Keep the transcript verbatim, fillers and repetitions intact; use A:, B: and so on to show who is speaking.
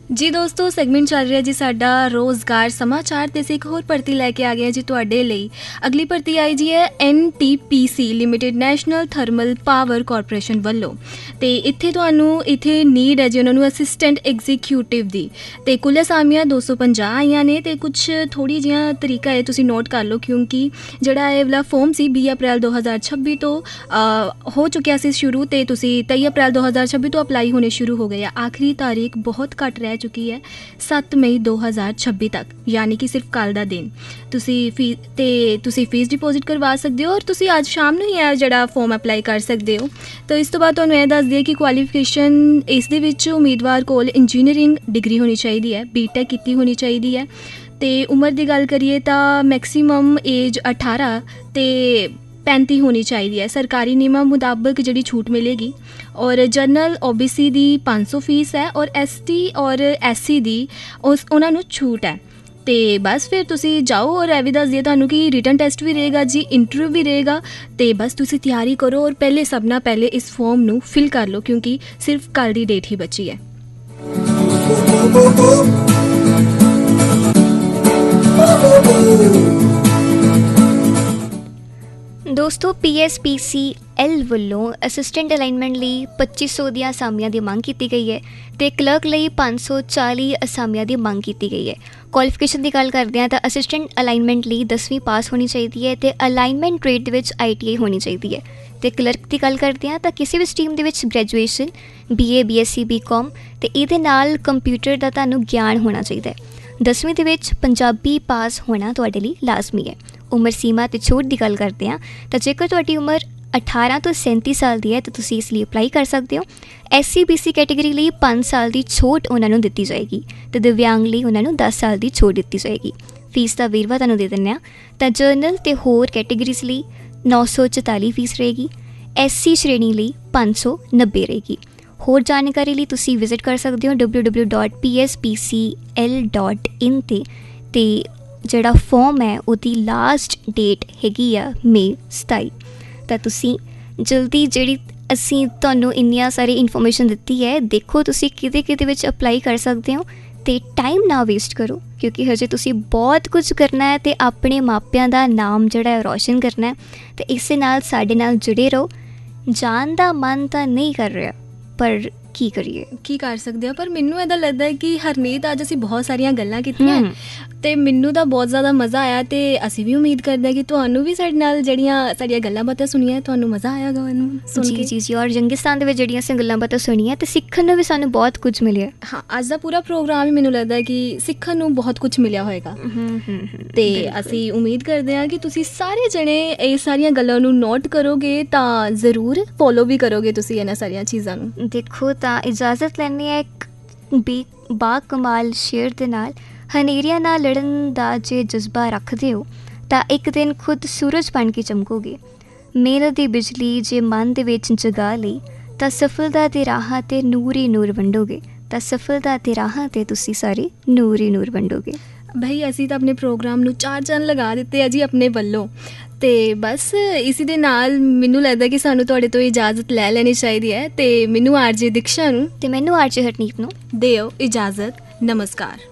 A: जी दोस्तों, सैगमेंट चल रहा जी साडा रोज़गार समाचार ते असीं एक होर भर्ती लैके आ गए जी तुहाडे लई। अगली भर्ती आई जी है N T P C limited national thermal power corporation वल्लों। ते इत्थे तुहानूं इत्थे नीड है जी उन्हां नूं असिस्टेंट एग्जीक्यूटिव दी। ते कुल असामियां दो सौ पंजाह आईयां ने ते कुछ थोड़ी जिहां तरीका है तुसीं नोट कर लो, क्योंकि जिहड़ा एह वाला फॉर्म सी बीस अप्रैल दो हज़ार छब्बी तो हो चुकिया सी शुरू, ते तुसीं तेईस अप्रैल दो हज़ार छब्बी तो अपलाई होने शुरू हो गए। आखिरी तारीख बहुत घट रह चुकी है सत्त मई दो हज़ार छब्बी तक, यानी कि सिर्फ कल का दिन। तुसी फी ते तुसी फीस डिपोजिट करवा सकते हो और तुसी आज शाम नूं ही है जिहड़ा फॉर्म अपलाई कर सकते हो। तो इस तो बाद तुहानूं यह दस दिए कि क्वालिफिकेशन इस दे विच उम्मीदवार कोल इंजीनियरिंग डिग्री होनी चाहिए है, बी टेक कीती होनी चाहिए है। तो उम्र की गल करिए तो मैक्सीमम एज अठारह ते पैंती होनी चाहिए है। सरकारी नियमों मुताबिक जी छूट मिलेगी। और जनरल ओ बी सी दी पाँच सौ फीस है और एस टी और एस सी दी उस उन्होंने छूट है। तो बस फिर तुसी जाओ और यह भी दस दिए तुहानूं कि रिटन टेस्ट भी रहेगा जी, इंटरव्यू भी रहेगा। तो बस तुसी तैयारी करो और पहले सबना पहले इस फॉर्म नूं फिल कर लो, क्योंकि सिर्फ कल की डेट ही बची है।
B: दोस्तों, P S P C L ਵੱਲੋਂ ਅਸਿਸਟੈਂਟ ਅਲਾਈਨਮੈਂਟ ਲਈ पच्ची सौ ਦੀਆਂ ਅਸਾਮੀਆਂ ਦੀ ਮੰਗ ਕੀਤੀ ਗਈ ਹੈ ਤੇ ਕਲਰਕ ਲਈ पाँच सौ चालीस ਅਸਾਮੀਆਂ ਦੀ ਮੰਗ ਕੀਤੀ ਗਈ ਹੈ। ਕੁਆਲੀਫਿਕੇਸ਼ਨ ਦੀ ਗੱਲ ਕਰਦੇ ਹਾਂ ਤਾਂ ਅਸਿਸਟੈਂਟ ਅਲਾਈਨਮੈਂਟ ਲਈ ਦਸਵੀਂ ਪਾਸ ਹੋਣੀ ਚਾਹੀਦੀ ਹੈ ਤੇ ਅਲਾਈਨਮੈਂਟ ਟ੍ਰੇਡ ਦੇ ਵਿੱਚ ਆਈ ਟੀ ਆਈ ਹੋਣੀ ਚਾਹੀਦੀ ਹੈ। ਤੇ ਕਲਰਕ ਦੀ ਗੱਲ ਕਰਦੇ ਹਾਂ ਤਾਂ ਕਿਸੇ ਵੀ ਸਟਰੀਮ ਦੇ ਵਿੱਚ graduation B A B S C B com ਤੇ ਇਹਦੇ ਨਾਲ ਕੰਪਿਊਟਰ ਦਾ ਤੁਹਾਨੂੰ ਗਿਆਨ ਹੋਣਾ ਚਾਹੀਦਾ ਹੈ। ਦਸਵੀਂ ਦੇ ਵਿੱਚ ਪੰਜਾਬੀ ਪਾਸ ਹੋਣਾ ਤੁਹਾਡੇ ਲਈ ਲਾਜ਼ਮੀ ਹੈ। ਉਮਰ ਸੀਮਾ ਅਤੇ ਛੋਟ ਦੀ ਗੱਲ ਕਰਦੇ ਹਾਂ ਤਾਂ ਜੇਕਰ ਤੁਹਾਡੀ ਉਮਰ अठारह तो सैंती साल की है तो तुसी इस लिए अप्लाई कर सकते हो। S C B C category लिए पाँच साल की छूट उन्होंने दी जाएगी तो दिव्यांग लिए उन्होंने दस साल की छूट दी जाएगी। फीस का वेरवा तुहानूं दे दिंदे आ तो जरनल तो होर कैटेगरीज लिए नौ सौ चौताली फीस रहेगी, एस सी श्रेणी लिए पाँच सौ नब्बे रहेगी। होर जानकारी लिए तुसी विजिट कर सकते हो W W W dot P S P C L dot in ते ते जिहड़ा फॉर्म है उसकी लास्ट डेट हैगी आ मई सताई। ਤਾਂ ਤੁਸੀਂ ਜਲਦੀ ਜਿਹੜੀ ਅਸੀਂ ਤੁਹਾਨੂੰ ਇੰਨੀਆਂ ਸਾਰੀ ਇਨਫੋਰਮੇਸ਼ਨ ਦਿੱਤੀ ਹੈ, ਦੇਖੋ ਤੁਸੀਂ ਕਿਤੇ ਕਿਤੇ ਵਿੱਚ ਅਪਲਾਈ ਕਰ ਸਕਦੇ ਹੋ ਅਤੇ ਟਾਈਮ ਨਾ ਵੇਸਟ ਕਰੋ, ਕਿਉਂਕਿ ਹਜੇ ਤੁਸੀਂ ਬਹੁਤ ਕੁਝ ਕਰਨਾ ਹੈ ਅਤੇ ਆਪਣੇ ਮਾਪਿਆਂ ਦਾ ਨਾਮ ਜਿਹੜਾ ਹੈ ਰੌਸ਼ਨ ਕਰਨਾ ਹੈ। ਅਤੇ ਇਸੇ ਨਾਲ ਸਾਡੇ ਨਾਲ ਜੁੜੇ ਰਹੋ। ਜਾਣ ਦਾ ਮਨ ਤਾਂ ਨਹੀਂ ਕਰ ਰਿਹਾ, ਪਰ ਕੀ ਕਰੀਏ,
A: ਕੀ ਕਰ ਸਕਦੇ ਹਾਂ। ਪਰ ਮੈਨੂੰ ਇੱਦਾਂ ਲੱਗਦਾ ਹੈ ਕਿ ਹਰਨੀਤ ਅੱਜ ਅਸੀਂ ਬਹੁਤ ਸਾਰੀਆਂ ਗੱਲਾਂ ਕੀਤੀਆਂ ਅਤੇ ਮੈਨੂੰ ਤਾਂ ਬਹੁਤ ਜ਼ਿਆਦਾ ਮਜ਼ਾ ਆਇਆ ਅਤੇ ਅਸੀਂ ਵੀ ਉਮੀਦ ਕਰਦੇ ਹਾਂ ਕਿ ਤੁਹਾਨੂੰ ਵੀ ਸਾਡੇ ਨਾਲ ਜਿਹੜੀਆਂ ਸਾਡੀਆਂ ਗੱਲਾਂ ਬਾਤਾਂ ਸੁਣੀਆਂ ਤੁਹਾਨੂੰ ਮਜ਼ਾ ਆਇਆ ਗਾ ਇਹਨੂੰ ਸੁਣ ਕੇ।
B: ਜੀ ਜੀ ਜੀ ਔਰ ਜੰਗਿਸਤਾਨ ਦੇ ਵਿੱਚ ਜਿਹੜੀਆਂ ਅਸੀਂ ਗੱਲਾਂ ਬਾਤਾਂ ਸੁਣੀਆਂ ਅਤੇ ਸਿੱਖਣ ਨੂੰ ਵੀ ਸਾਨੂੰ ਬਹੁਤ ਕੁਝ ਮਿਲਿਆ।
A: ਹਾਂ, ਅੱਜ ਦਾ ਪੂਰਾ ਪ੍ਰੋਗਰਾਮ ਹੀ ਮੈਨੂੰ ਲੱਗਦਾ ਕਿ ਸਿੱਖਣ ਨੂੰ ਬਹੁਤ ਕੁਝ ਮਿਲਿਆ ਹੋਏਗਾ। ਅਤੇ ਅਸੀਂ ਉਮੀਦ ਕਰਦੇ ਹਾਂ ਕਿ ਤੁਸੀਂ ਸਾਰੇ ਜਣੇ ਇਹ ਸਾਰੀਆਂ ਗੱਲਾਂ ਨੂੰ ਨੋਟ ਕਰੋਗੇ ਤਾਂ ਜ਼ਰੂਰ ਫੋਲੋ ਵੀ ਕਰੋਗੇ ਤੁਸੀਂ ਇਹਨਾਂ ਸਾਰੀਆਂ ਚੀਜ਼ਾਂ ਨੂੰ।
B: ਦੇਖੋ ਤਾਂ ਇਜਾਜ਼ਤ ਲੈਂਦੇ ਹਾਂ ਇੱਕ ਬੇ ਬਾ ਕਮਾਲ ਸ਼ੇਰ ਦੇ ਨਾਲ। ਹਨੇਰੀਆਂ ਨਾਲ ਲੜਨ ਦਾ ਜੇ ਜਜ਼ਬਾ ਰੱਖਦੇ ਹੋ ਤਾਂ ਇੱਕ ਦਿਨ ਖੁਦ ਸੂਰਜ ਬਣ ਕੇ ਚਮਕੋਗੇ। ਮਿਹਨਤ ਦੀ ਬਿਜਲੀ ਜੇ ਮਨ ਦੇ ਵਿੱਚ ਜਗਾ ਲਈ ਤਾਂ ਸਫਲਤਾ ਦੇ ਰਾਹਾਂ 'ਤੇ ਨੂਰ ਹੀ ਨੂਰ ਵੰਡੋਗੇ ਤਾਂ ਸਫਲਤਾ ਦੇ ਰਾਹਾਂ 'ਤੇ ਤੁਸੀਂ ਸਾਰੇ ਨੂਰ ਹੀ ਨੂਰ ਵੰਡੋਗੇ।
A: ਭਾਈ ਅਸੀਂ ਤਾਂ ਆਪਣੇ ਪ੍ਰੋਗਰਾਮ ਨੂੰ ਚਾਰ ਚੰਨ ਲਗਾ ਦਿੱਤੇ ਆ ਜੀ ਆਪਣੇ ਵੱਲੋਂ। ਅਤੇ ਬਸ ਇਸੀ ਦੇ ਨਾਲ ਮੈਨੂੰ ਲੱਗਦਾ ਕਿ ਸਾਨੂੰ ਤੁਹਾਡੇ ਤੋਂ ਇਜਾਜ਼ਤ ਲੈ ਲੈਣੀ ਚਾਹੀਦੀ ਹੈ ਅਤੇ ਮੈਨੂੰ ਆਰ ਜੇ ਦੀਕਸ਼ਾ ਨੂੰ
B: ਅਤੇ ਮੈਨੂੰ ਆਰ ਜੇ ਹਰਨੀਤ ਨੂੰ
A: ਦਿਓ ਇਜਾਜ਼ਤ। ਨਮਸਕਾਰ।